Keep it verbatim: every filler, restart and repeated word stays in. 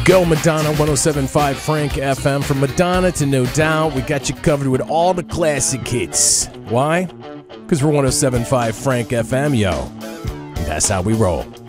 Go Madonna, one oh seven point five Frank F M. From Madonna to No Doubt, we got you covered with all the classic hits. Why? Because we're one oh seven point five Frank F M, yo. And that's how we roll.